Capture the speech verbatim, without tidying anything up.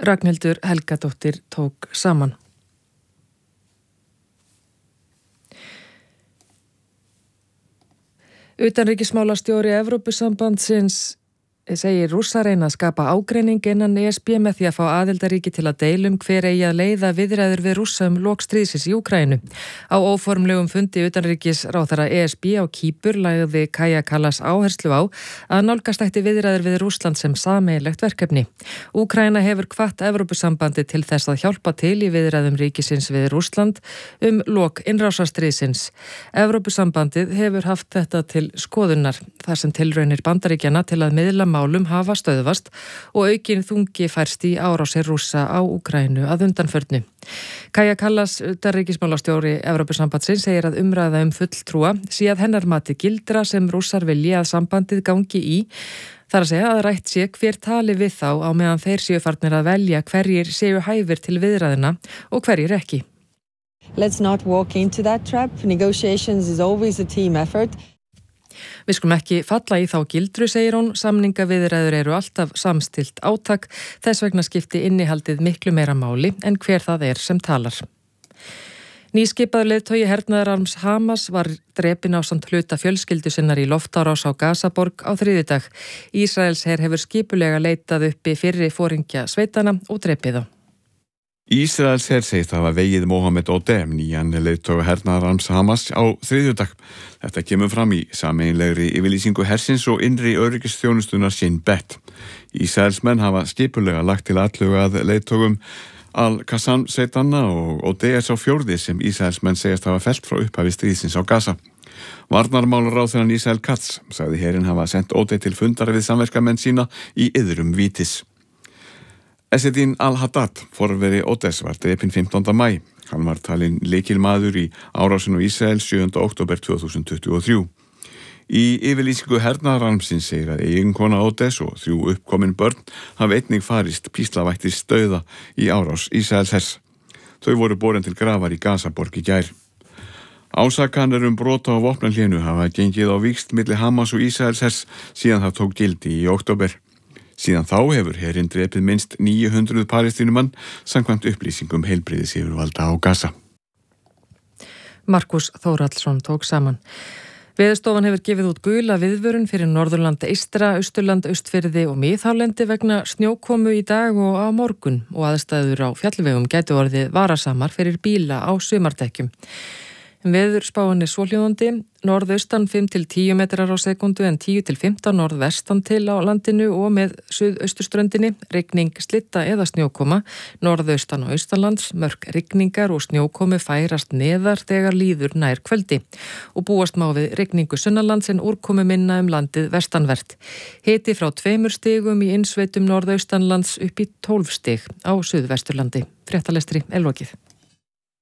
Ragnhildur Helgadóttir tók saman. Utanríkismálastjóri Evrópusambandsins segir Rússa reyna að skapa ágreining innan E S B með því að fá aðildarríki til að deilum hver eigi að leiða viðræður við Rússa um lok stríðsins í Úkraínu. Á óformlegum fundi utanríkisráðherra E S B á Kýpur lagði Kaja Kallas áherslu á að nálgast ætti viðræður við Rússland sem sameiginlegt verkefni. Úkraína hefur hvatt Evrópusambandi til þess að hjálpa til í viðræðum ríkisins við Rússland um lok innrásarstríðsins. Evrópusambandið hefur haft þetta til skoðunar þar sem tilraunir Bandaríkjanna til að miðla málum hafa stöðvast og aukin þungi færst í árásir Rússa á Úkraínu að undanförnu. Kaja Kallas, utanríkismálastjóri Evrópusambandsins, segir að umræða um fulltrúa sé að hennar mati gildra sem Rússar vilji að sambandið gangi í. Þar að segja að rætt sé hver tali við þá á meðan þeir séu farnir að velja hverjir séu hæfir til viðræðina og hverjir ekki. Let's not walk into that trap. Negotiations is always a team effort. Við skulum ekki falla í þá gildru, segir hún. Samningaviðræður eru alltaf samstillt átak, þess vegna skipti innihaldið miklu meira máli en hver það er sem talar. Nýskipaður leiðtogi hernaðararms Hamas var drepinn ásamt hluta fjölskyldu sinnar í loftárás á Gazaborg á þriðjudag. Ísraelsher hefur skipulega leitað uppi fyrri foringja sveitana og drepið þá. Ísraelsher segist hafa vegið Mohamed Odeh, nýjan leiðtoga hernaðararms Hamas, á þriðjudag. Þetta kemur fram í sameiginlegri yfirlýsingu hersins og innri öryggisþjónustunar Shin Bet. Ísraelsmenn hafa skipulega lagt til atlögu að leiðtogum Al-Qassam sveitanna og Odeh er sá fjórði sem Ísraelsmenn segist hafa fellt frá upphafi stríðsins á Gaza. Varnarmálaráðherrann Israel Katz sagði herinn hafa sent Odeh til fundar við samverkamenn sína í iðrum vítis. Esedin Al-Haddad, forveri Odess, var drepinn fimmtánda maí. Hann var talinn lykilmaður í árásinu Ísrael sjöunda október tvö þúsund tuttugu og þrjú. Í yfirlýsingu hernaðararmsins segir að eiginkona Odess og þrjú uppkomin börn hafi einnig farist píslavættis dauða í árás Ísraels hers. Þau voru borin til grafar í Gazaborg í gær. Ásakanir um brot á vopnahlénu hafa gengið á víxl milli Hamas og Ísraels hers síðan það tók gildi í október. Síðan þá hefur herinn drepið minnst níu hundruð palestínumann samkvæmt upplýsingum heilbrigðisyfirvalda á Gaza. Markus Þórhallsson tók saman. Veðurstofan hefur gefið út gula viðvörun fyrir Norðurland eystra, Austurland, Austfirði og Miðhálendi vegna snjókomu í dag og á morgun og aðstæður á fjallvegum gætu orðið varasamar fyrir bíla á sumardekkjum. Veðurspáin er svohljóðandi, norðaustan fimm til tíu metrar á sekundu en tíu til fimmtán norðvestan til á landinu og með suðausturströndinni, rigning, slitta eða snjókoma, norðaustan og austanlands, mörk rigningar og snjókomi færast neðar þegar líður nær kvöldi og búast má við rigningu sunnanlands en úrkomi minna um landið vestanvert. Hiti frá tveimur stigum í innsveitum norðaustanlands upp í tólf stig á suðvesturlandi. Fréttalestri er lokið.